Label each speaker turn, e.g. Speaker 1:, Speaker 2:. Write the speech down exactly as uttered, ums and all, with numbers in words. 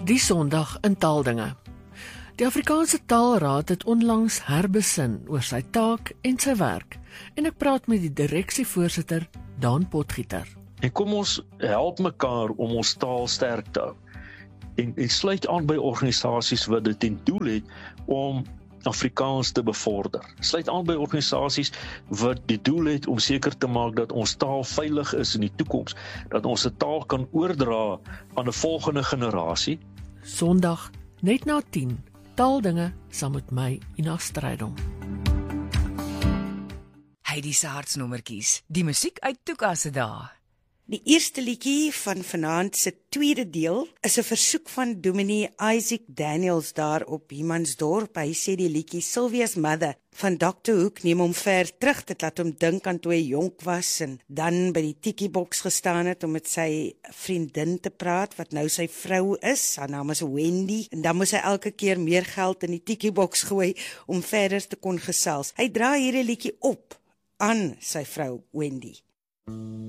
Speaker 1: Die Sondag in Taaldinge. Die Afrikaanse Taalraad het onlangs herbesin oor sy taak en sy werk, en ek praat met die direksievoorsitter Dan Potgieter.
Speaker 2: En kom ons help mekaar om ons taal sterk te hou. En, en sluit aan by organisasies wat dit ten doel het om Afrikaans te bevorder. Sluit aan by organisasies wat die doel het om seker te maak dat ons taal veilig is in die toekoms, dat ons 'n taal kan oordra aan 'n volgende generasie.
Speaker 1: Sondag, net na tien, Taaldinge saam met my, Ina Strydom.
Speaker 3: Heidi se hartsnommertjies, die musiek uit Tuka se dae.
Speaker 4: Die eerste liedjie van vanaand se tweede deel is 'n versoek van Dominee Isaac Daniels daar op Humansdorp. Hy sê die liedjie Sylvia's Mother van dokter Hoek neem hom ver terug. Dit laat hom dink aan toe hy jonk was en dan by die tikkieboks gestaan het om met sy vriendin te praat, wat nou sy vrou is. Haar naam is Wendy. En dan moes hy elke keer meer geld in die tikkieboks gooi om verder te kon gesels. Hy dra hierdie liedjie op aan sy vrou Wendy.